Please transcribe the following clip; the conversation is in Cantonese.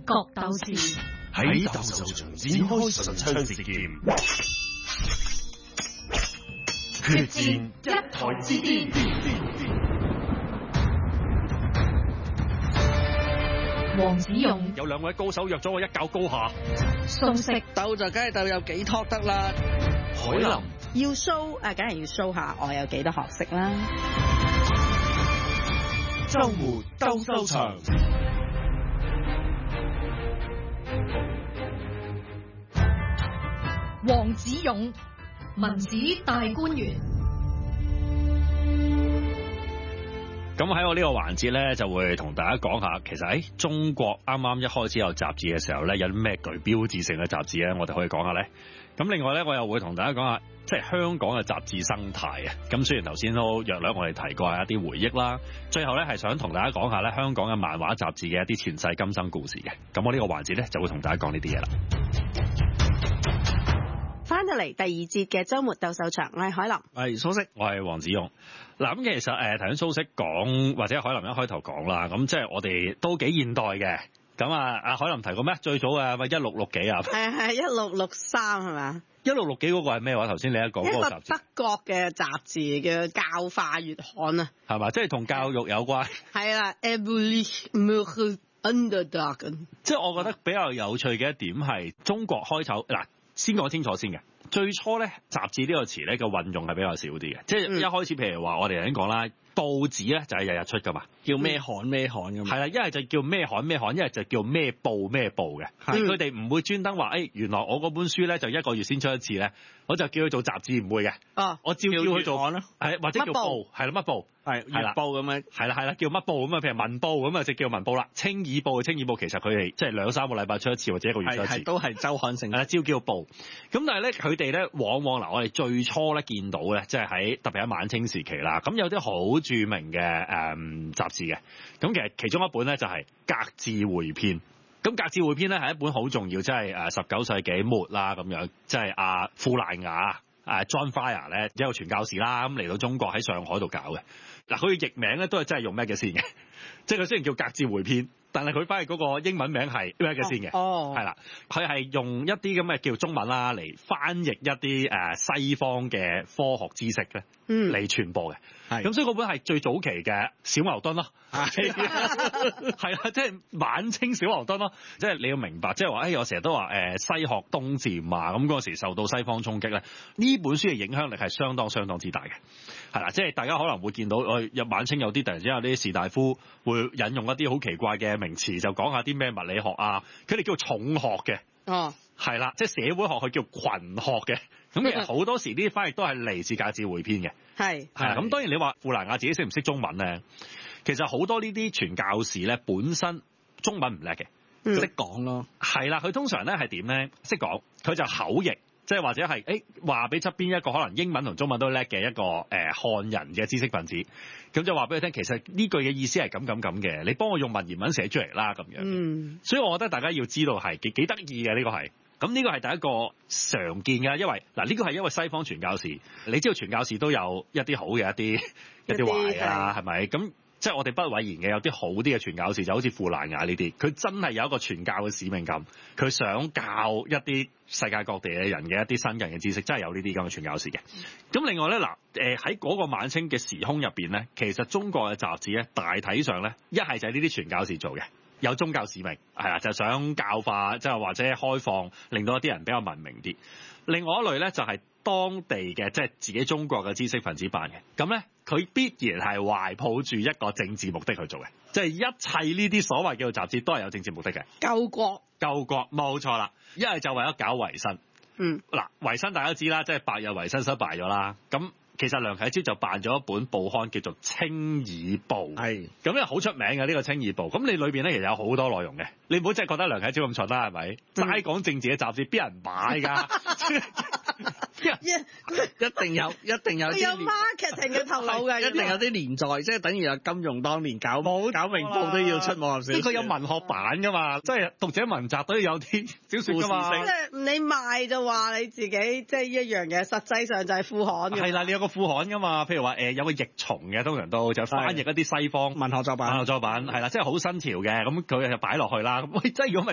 角鬥士喺鬥獸場展開神槍舌劍，決戰一台之巔。 黃子勇有兩位高手約咗我一較高下， 蘇軾鬥就梗係鬥有幾托得啦。 海林要 show 梗係要 show 下我有幾多學識啦。 周末鬥獸場。 黃子勇，文史大觀園。 咁喺我呢個環節咧，就會同大家講下，其實喺中國啱啱一開始有雜誌嘅時候咧，有啲咩具標誌性嘅雜誌咧，我哋可以講下咧。咁另外咧，我又會同大家講下，即係香港嘅雜誌生態啊。咁雖然頭先都約略我哋提過一啲回憶啦，最後咧係想同大家講下咧香港嘅漫畫雜誌嘅一啲前世今生故事嘅。咁我呢個環節咧就會同大家講呢啲嘢啦。 翻到嚟第二節嘅周末鬥獸場，我係海林， 係蘇軾， 我係黃子勇。嗱，咁其實頭先蘇軾講或者海林一開頭講啦，咁即係我哋都幾現代嘅。咁阿海林提過咩？最早嘅咪1660幾啊？ 係1663係嘛 ？1660幾嗰個係咩話？頭先你一講嗰個雜誌， 一個德國嘅雜誌叫教化月刊啊， 係嘛？即係同教育有關。 係啦 Evolution Underdog。即係我覺得比較有趣嘅一點係中國開頭嗱。先講清楚先嘅，最初咧雜誌呢個詞咧嘅運用係比較少啲嘅，即係一開始譬如話我哋頭先講啦，報紙咧就係日日出噶嘛， 叫咩刊咩刊咁。 係啦，一係就叫咩刊咩刊，一係就叫咩報咩報嘅。佢哋唔會專登話，原來我嗰本書咧就一個月先出一次咧，我就叫佢做雜誌，唔會嘅。我照叫佢做刊咯，係或者叫報，係啦乜報，係月報咁樣，係啦叫乜報咁啊？譬如文報咁啊，就叫文報啦。青耳報其實佢哋即係2-3個禮拜出一次，或者一個月出一次， 都係週刊性。 照叫報。咁但係咧，佢哋咧往往嗱，我哋最初咧見到咧，即係喺特別喺晚清時期啦，咁有啲好著名嘅雜誌嘅。咁其中一本咧就係《格致匯編》。咁《格致匯編》咧係一本好重要，即係19世紀末啦咁樣，即係阿富蘭雅John Fryer 咧一個傳教士啦，咁嚟到中國喺上海度搞嘅。嗱，佢嘅譯名咧都係真係用咩嘅先嘅，即係佢雖然叫《格致匯編》，但係佢反而嗰個英文名係咩嘅先嘅，係啦，佢係用一啲咁嘅叫中文啦嚟翻譯一啲西方嘅科學知識咧，嚟傳播嘅。咁所以嗰本係最早期嘅小牛頓咯，係啦，即係晚清小牛頓咯。即係你要明白，即係話，我成日都話西學東漸啊，咁嗰時受到西方衝擊咧，呢本書嘅影響力係相當之大嘅，係啦，即係大家可能會見到，入晚清有啲突然之間有啲士大夫會引用一啲好奇怪嘅名詞，就講下啲咩物理學啊，佢哋叫重學嘅，係啦，即係社會學佢叫群學嘅。咁其實好多時呢啲翻譯都係嚟自《格致匯編》嘅，係啦。咁當然你話富蘭雅自己識唔識中文咧？其實好多呢啲傳教士咧本身中文唔叻嘅，識講咯。係啦，佢通常咧係點咧？識講，佢就口譯，即係或者係話俾側邊一個可能英文同中文都叻嘅一個漢人嘅知識分子，咁就話俾佢聽，其實呢句嘅意思係咁嘅，你幫我用文言文寫出嚟啦咁樣。所以我覺得大家要知道係幾得意嘅呢個係。咁呢個係第一個常見嘅，因為呢個係因為西方傳教士，你知道傳教士都有一啲好嘅一啲壞啊，係咪？咁即係我哋不諱言嘅，有啲好啲嘅傳教士就好似富蘭雅呢啲，佢真係有一個傳教嘅使命感，佢想教一啲世界各地嘅人嘅一啲新人嘅知識，真係有呢啲咁嘅傳教士嘅。咁另外咧喺嗰個晚清嘅時空入邊咧，其實中國嘅雜誌咧大體上咧一係就係呢啲傳教士做嘅。有宗教使命係啦，就想教化，即係或者開放，令到一啲人比較文明啲。另外一類咧就係當地嘅，即係自己中國嘅知識分子辦嘅。咁咧佢必然係懷抱住一個政治目的去做嘅，即係一切呢啲所謂叫做雜誌都係有政治目的嘅。救國冇錯啦，一係就為咗搞維新。嗱，維新大家都知啦，即係百日維新失敗咗啦。咁其實梁啟超就辦咗一本報刊叫做《清耳報》，係咁咧好出名嘅呢個《清耳報》。咁你裏邊咧其實有好多內容嘅，你唔好真係覺得梁啟超咁蠢啦，係咪？齋講政治嘅雜誌，邊人買㗎？一定有啲 marketing 嘅頭腦嘅， 一定有啲連載，即係等於有金庸當年搞明報都要出武俠小說， 佢有文學版㗎嘛，即係讀者文集都有啲小説㗎嘛。 即係你賣就話你自己即係一樣嘢，實際上就係副刊嘅。係啦，你有個副刊㗎嘛，譬如話有個譯松嘅，通常都就翻譯一啲西方文學作品係啦， 即係好新潮嘅，咁佢就擺落去啦。喂，即係如果唔係